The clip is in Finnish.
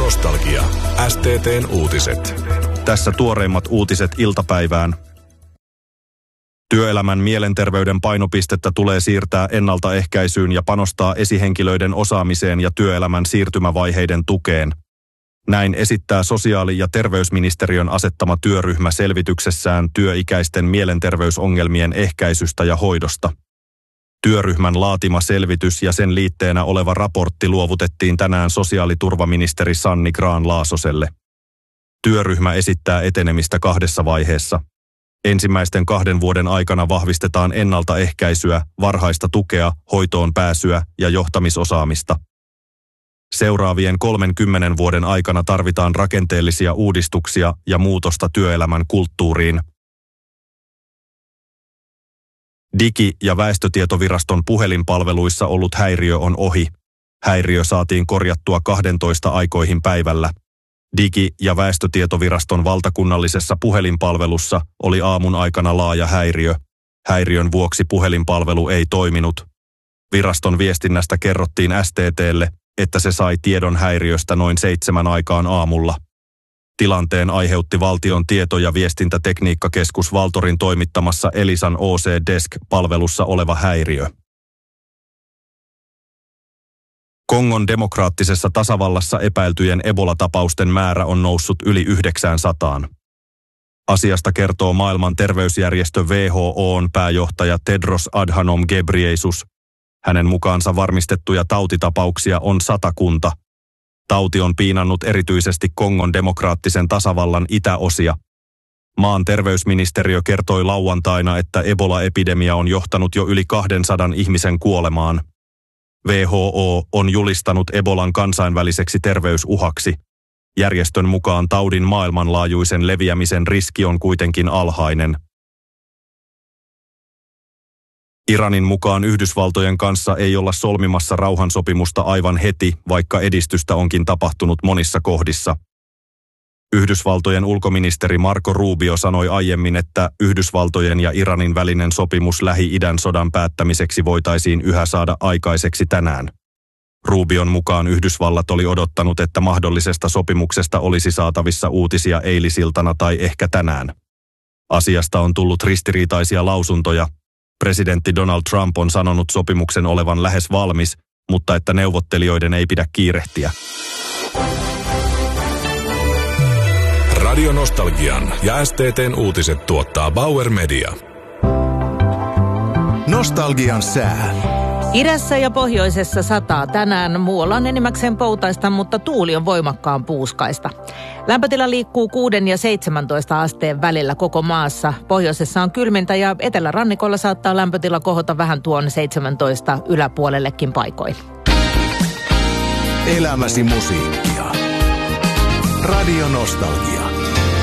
Nostalgia. STT:n uutiset. Tässä tuoreimmat uutiset iltapäivään. Työelämän mielenterveyden painopistettä tulee siirtää ennaltaehkäisyyn ja panostaa esihenkilöiden osaamiseen ja työelämän siirtymävaiheiden tukeen. Näin esittää sosiaali- ja terveysministeriön asettama työryhmä selvityksessään työikäisten mielenterveysongelmien ehkäisystä ja hoidosta. Työryhmän laatima selvitys ja sen liitteenä oleva raportti luovutettiin tänään sosiaaliturvaministeri Sanni Grahn-Laasoselle. Työryhmä esittää etenemistä 2 vaiheessa. Ensimmäisten 2 vuoden aikana vahvistetaan ennaltaehkäisyä, varhaista tukea, hoitoon pääsyä ja johtamisosaamista. Seuraavien 30 vuoden aikana tarvitaan rakenteellisia uudistuksia ja muutosta työelämän kulttuuriin. Digi- ja väestötietoviraston puhelinpalveluissa ollut häiriö on ohi. Häiriö saatiin korjattua 12 aikoihin päivällä. Digi- ja väestötietoviraston valtakunnallisessa puhelinpalvelussa oli aamun aikana laaja häiriö. Häiriön vuoksi puhelinpalvelu ei toiminut. Viraston viestinnästä kerrottiin STT:lle, että se sai tiedon häiriöstä noin 7 aikaan aamulla. Tilanteen aiheutti Valtion tieto- ja viestintätekniikkakeskus Valtorin toimittamassa Elisan OC Desk-palvelussa oleva häiriö. Kongon demokraattisessa tasavallassa epäiltyjen Ebola-tapausten määrä on noussut yli 900. Asiasta kertoo maailman terveysjärjestö WHO:n pääjohtaja Tedros Adhanom Ghebreyesus. Hänen mukaansa varmistettuja tautitapauksia on 100. Tauti on piinannut erityisesti Kongon demokraattisen tasavallan itäosia. Maan terveysministeriö kertoi lauantaina, että Ebola-epidemia on johtanut jo yli 200 ihmisen kuolemaan. WHO on julistanut Ebolan kansainväliseksi terveysuhaksi. Järjestön mukaan taudin maailmanlaajuisen leviämisen riski on kuitenkin alhainen. Iranin mukaan Yhdysvaltojen kanssa ei olla solmimassa rauhansopimusta aivan heti, vaikka edistystä onkin tapahtunut monissa kohdissa. Yhdysvaltojen ulkoministeri Marco Rubio sanoi aiemmin, että Yhdysvaltojen ja Iranin välinen sopimus Lähi-idän sodan päättämiseksi voitaisiin yhä saada aikaiseksi tänään. Rubion mukaan Yhdysvallat oli odottanut, että mahdollisesta sopimuksesta olisi saatavissa uutisia eilisiltana tai ehkä tänään. Asiasta on tullut ristiriitaisia lausuntoja. Presidentti Donald Trump on sanonut sopimuksen olevan lähes valmis, mutta että neuvottelijoiden ei pidä kiirehtiä. Radio Nostalgian ja STT:n uutiset tuottaa Bauer Media. Nostalgian sää. Idässä ja pohjoisessa sataa tänään. Muualla on enimmäkseen poutaista, mutta tuuli on voimakkaan puuskaista. Lämpötila liikkuu 6 ja 17 asteen välillä koko maassa. Pohjoisessa on kylmintä ja etelärannikolla saattaa lämpötila kohota vähän tuon 17 yläpuolellekin paikoin. Elämäsi musiikkia. Radio Nostalgia.